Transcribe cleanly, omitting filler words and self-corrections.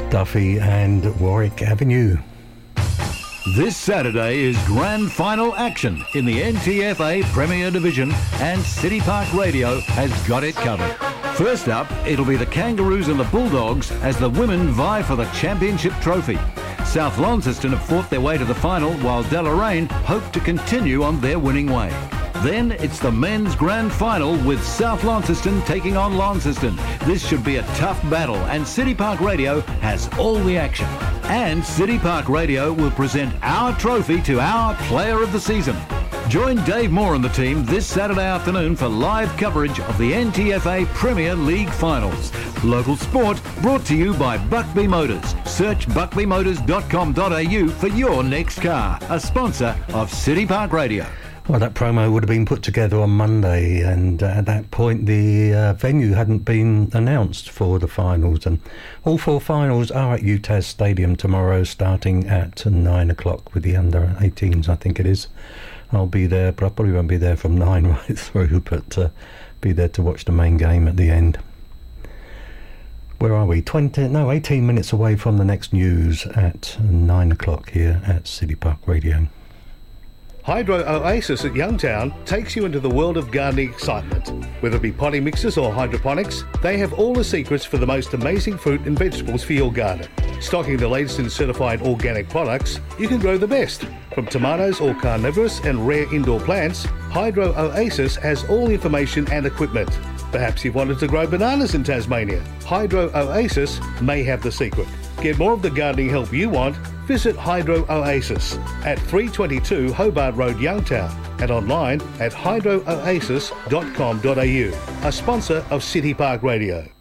Duffy and Warwick Avenue. This Saturday is grand final action in the NTFA Premier Division, and City Park Radio has got it covered. First up, it'll be the Kangaroos and the Bulldogs as the women vie for the championship trophy. South Launceston have fought their way to the final, while Deloraine hope to continue on their winning way. Then it's the men's grand final with South Launceston taking on Launceston. This should be a tough battle, and City Park Radio has all the action. And City Park Radio will present our trophy to our player of the season. Join Dave Moore and the team this Saturday afternoon for live coverage of the NTFA Premier League Finals. Local sport brought to you by Buckby Motors. Search buckbymotors.com.au for your next car, a sponsor of City Park Radio. Well, that promo would have been put together on Monday, and at that point the venue hadn't been announced for the finals, and all four finals are at UTAS Stadium tomorrow starting at 9 o'clock with the under-18s, I think it is. I'll be there, but I probably won't be there from 9 right through, but be there to watch the main game at the end. Where are we? 18 minutes away from the next news at 9 o'clock here at City Park Radio. Hydro Oasis at Youngtown takes you into the world of gardening excitement. Whether it be potting mixes or hydroponics, they have all the secrets for the most amazing fruit and vegetables for your garden. Stocking the latest in certified organic products, you can grow the best. From tomatoes or carnivorous and rare indoor plants, Hydro Oasis has all the information and equipment. Perhaps you've wanted to grow bananas in Tasmania. Hydro Oasis may have the secret. Get more of the gardening help you want. Visit Hydro Oasis at 322 Hobart Road, Youngtown, and online at hydrooasis.com.au, a sponsor of City Park Radio.